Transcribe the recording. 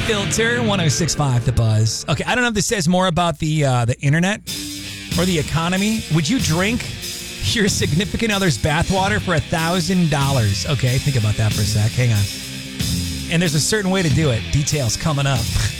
Filter 106.5 The Buzz. Okay, I don't know if this says more about the internet or the economy. Would you drink your significant other's bathwater for $1,000? Okay, think about that for a sec. Hang on. And there's a certain way to do it. Details coming up.